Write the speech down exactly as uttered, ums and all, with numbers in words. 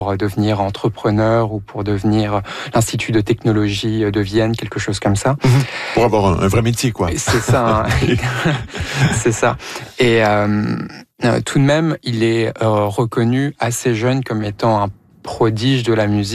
pour devenir entrepreneur ou pour devenir l'Institut de technologie de Vienne, quelque chose comme ça. Mmh. Pour avoir un, un vrai métier, quoi. C'est ça. Hein. C'est ça. Et euh, tout de même, il est euh, reconnu assez jeune comme étant un prodige de la musique.